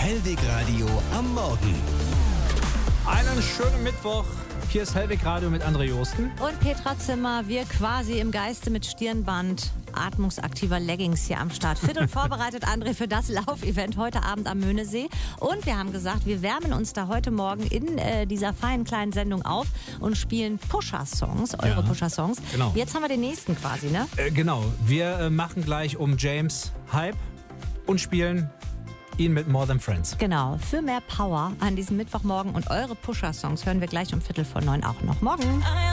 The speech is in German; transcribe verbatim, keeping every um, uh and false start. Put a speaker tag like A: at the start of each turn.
A: Hellwig Radio am Morgen.
B: Einen schönen Mittwoch. Hier ist Hellwig Radio mit André Josten.
C: Und Petra Zimmer, wir quasi im Geiste mit Stirnband, atmungsaktiver Leggings hier am Start. Fit und vorbereitet, André, für das Laufevent heute Abend am Möhnesee. Und wir haben gesagt, wir wärmen uns da heute Morgen in äh, dieser feinen kleinen Sendung auf und spielen Pusher-Songs, eure
B: Ja,
C: Pusher-Songs.
B: genau.
C: Jetzt haben wir den nächsten quasi, ne?
B: Äh, genau, wir äh, machen gleich um James Hype und spielen ihn mit More Than Friends.
C: Genau, für mehr Power an diesem Mittwochmorgen. Und eure Pusher-Songs hören wir gleich um Viertel vor neun auch noch. Morgen!